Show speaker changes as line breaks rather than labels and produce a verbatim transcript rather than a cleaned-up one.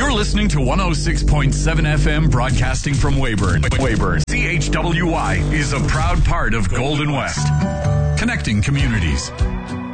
You're listening to one oh six point seven F M broadcasting from Weyburn. Weyburn. C H W Y is a proud part of Golden West. Connecting communities.